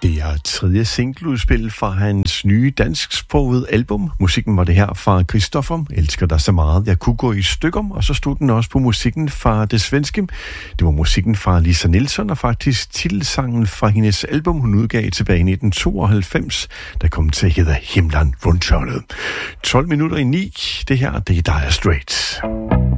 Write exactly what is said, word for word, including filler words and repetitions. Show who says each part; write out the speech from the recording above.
Speaker 1: Det er tredje singleudspil fra hans nye dansksprogede album. Musikken var det her fra Christoffer, Elsker dig så meget, jeg kunne gå i stykker, og så stod den også på musikken fra det svenske. Det var musikken fra Lisa Nilsson, og faktisk titelsangen fra hendes album, hun udgav tilbage i nitten tooghalvfems, der kom til at hedde Himlen rundt hjørnet. tolv minutter i ni, det her, det er Dire Straits.